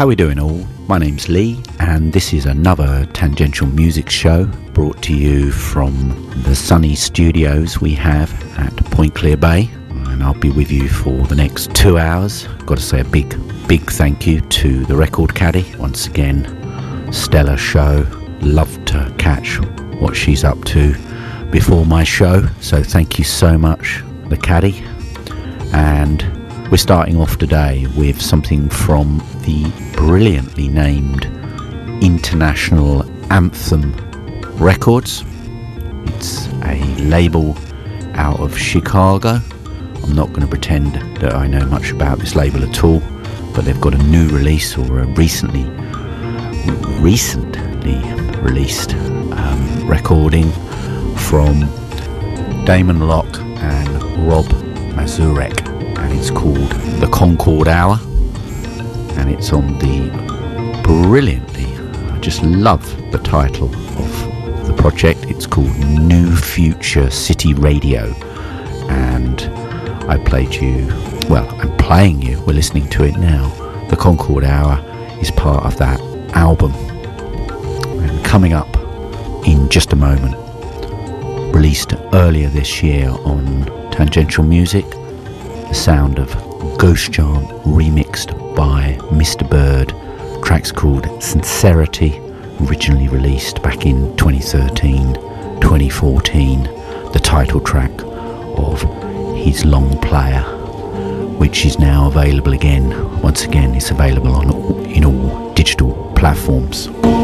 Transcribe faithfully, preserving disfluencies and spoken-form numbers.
How we doing all? My name's Lee and this is another Tangential Music Show brought to you from the sunny studios we have at Point Clear Bay, and I'll be with you for the next two hours. Got to say a big, big thank you to the Record Caddy. Once again, stellar show. Love to catch what she's up to before my show, so thank you so much, the Caddy. And we're starting off today with something from the brilliantly named International Anthem Records. It's a label out of Chicago. I'm not going to pretend that I know much about this label at all, but they've got a new release, or a recently recently released um, recording from Damon Locke and Rob Mazurek, and it's called The Concord Hour, and it's on the brilliantly, I just love the title of the project. It's called New Future City Radio, and I played you, well, I'm playing you, we're listening to it now. The Concord Hour is part of that album, and coming up in just a moment, released earlier this year on Tangential Music, the sound of Ghost Chant remixed by Mister Bird. Track's called Sincerity, originally released back in twenty thirteen, twenty fourteen, the title track of his long player, which is now available again. Once again, it's available on all, in all digital platforms.